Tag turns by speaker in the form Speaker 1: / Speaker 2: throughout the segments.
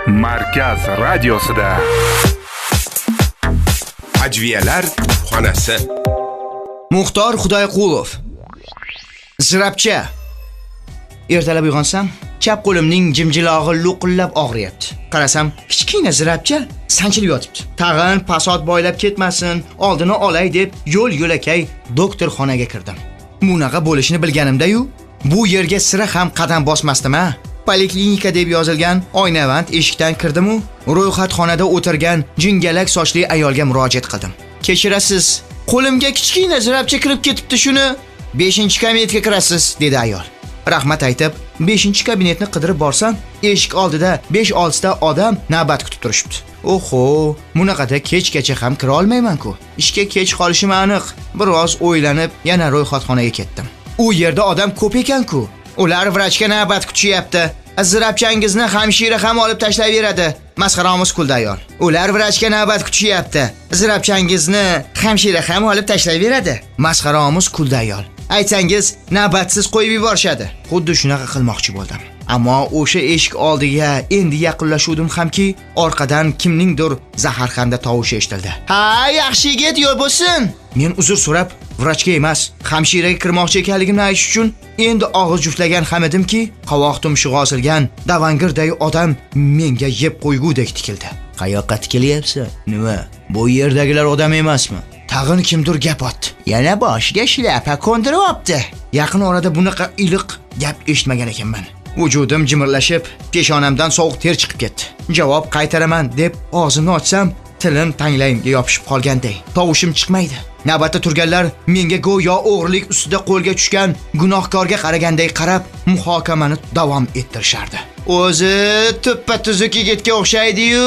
Speaker 1: Markaz radiosida
Speaker 2: Ajviyalar xonasi.
Speaker 3: Muxtor Xudoyqulov. Zirapcha. Ertalab uyg'onsam, chap qo'limning jimjilog'i lo'qillab og'riyapti. Qarasam, kichkina zirapcha sanchilib yotibdi. Tag'in pasot boylab ketmasin, oldini olay deb yo'l-yo'lakay doktorxonaga kirdim. Bunaqa bo'lishini bilganimda-yu, bu yerga sira ham qadam bosmasdim-a. Poliklinika deb yozilgan oynavand eshikdan kirdim-u, ro'yxatxonada o'tirgan jingalak sochli ayolga murojaat qildim. Kechirasiz, qo'limga kichkina zirapcha kirib ketibdi, shuni 5-kabinetga kirasiz, dedi ayol. Rahmat aytib, 5-kabinetni qidirib borsam, eshik oldida 5-6 ta odam navbat kutib turishibdi. Oho, bunaqada kechgacha ham kira olmayman-ku. Ishga kech qolishim aniq. Biroz o'ylanib, yana ro'yxatxonaga ketdim. U yerda odam ko'p ekan-ku. Ular vrachga navbat kutishyapti. Zirapchangizni hamshira ham olib tashlayveradi. Masxaromiz kuldi ayol. Ular vrachga navbat kutishyapti. Zirapchangizni hamshira ham olib tashlayveradi. Masxaromiz kuldi ayol. Aytsangiz, navbatsiz qo'yib yuborishadi. Xuddi shunaqa qilmoqchi bo'ldim. Ammo o'sha eshik oldiga endi yaqinlashuvdim hamki, orqadan kimningdir zaharxanda tovushi eshitildi. "Ha, yaxshi yigit, yo'l bo'lsin." Men uzr so'rab, vrachga emas, hamshiraga kirmoqchi ekanligimni aytish uchun endi og'iz juftlagan ham edimki, qovoq tumshug'i osilgan davangirday odam menga yeb qo'ygudek tikildi. "Qayoqqa tikilyapsan? Nima? Bu yerdagilar odam emasmi?" Tag'in kimdir gap otdi. Yana boshiga shlapa qo'ndiribdi. Yaqin orada bunaqa iliq gap eshitmagan ekanman. Vujudim jimirlashib, peshonamdan sovuq ter chiqib ketdi. Javob qaytaraman deb og'zimni ochsam, tilim tanglayimga yopishib qolganday. Tovushim chiqmaydi. Navbatda turganlar menga go'yo o'g'rilik ustida qo'lga tushgan gunohkorga qaraganday qarab, muhokamani davom ettirishardi. O'zi tuppa-tuzuk yigitga o'xshaydi-yu.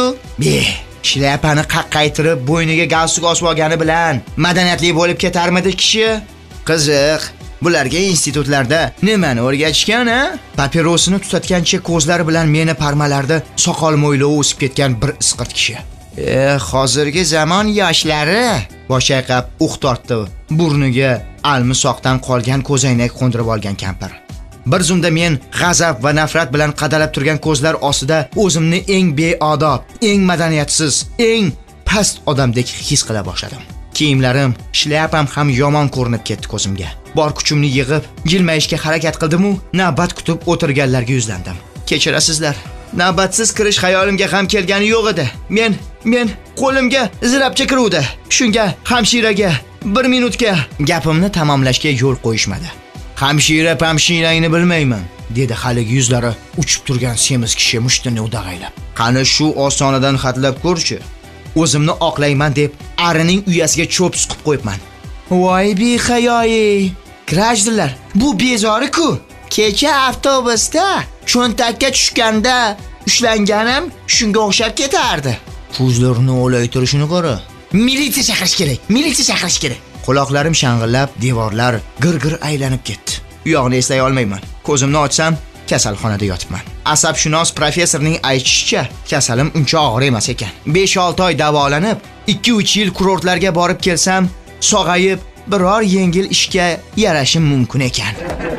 Speaker 3: Shlapani qaqqaytirib bo'yniga galstuk osib olgani bilan madaniyatli bo'lib ketarmidi kishi? Qiziq. Bularga institutlarda nimani o'rgatishgan-a? Papirosini tutatgancha ko'zlari bilan meni parmalarda soqol mo'ylovi o'sib ketgan bir isqirt kishi. Hozirgi zamon yoshlari, bosh chayqab uh tortdi. Burniga almisoqdan qolgan ko'zoynak qo'ndirib olgan kampir. Bir zumda men g'azab va nafrat bilan qadalab turgan ko'zlar ostida o'zimni eng beodob, eng madaniyatsiz, eng past odamdek his qila boshladim. Kiyimlarim, shlapam ham yomon ko'rinib ketdi ko'zimga. Bor kuchimni yig'ib, jilmayishga harakat qildim-u, navbat kutib o'tirganlarga yuzlandim. Kechirasizlar. Navbatsiz kirish xayolimga ham kelgani yo'q edi. Men qo'limga zirapcha kiruvdi. Shunga hamshiraga 1 minutga gapimni tamomlashga yo'l qo'yishmadi. Hamshirangni bilmayman, dedi haligi yuzlari uchib turgan semiz kishi mushtini udag'aylab. Qani shu ostonadan xatlab ko'rchi. O'zimni oqlayman deb arining uyasiga cho'p suqib qo'yibman. Voy behayoyi, kirajdilar. Bu bezori-ku. Kecha avtobusda cho'ntakka tushganda ushlanganim shunga o'xshab ketardi. Ko'zlarini o'laytirishini qara. Militsiya chaqirish kerak. Quloqlarim shang'illab, devorlar gir-gir aylanib ketdi. U yoqni eslay olmayman. Ko'zimni ochsam, kasalxonada yotibman. Asabshunos professorning aytishicha, kasalim uncha og'ir emas ekan. 5-6 oy davolanib, 2-3 yil kurortlarga borib kelsam, sog'ayib biror yengil ishga yarashim mumkin ekan.